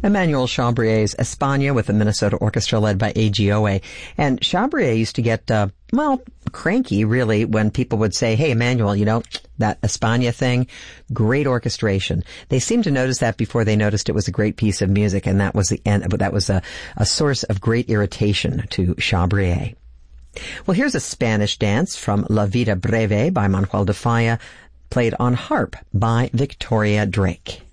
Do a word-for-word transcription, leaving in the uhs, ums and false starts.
Emmanuel Chabrier's España with the Minnesota Orchestra led by A G O A. And Chabrier used to get, uh, well, cranky, really, when people would say, hey, Emmanuel, you know, that España thing, great orchestration. They seemed to notice that before they noticed it was a great piece of music, and that was the end, but that was a, a source of great irritation to Chabrier. Well, here's a Spanish dance from La Vida Breve by Manuel de Falla, played on harp by Victoria Drake.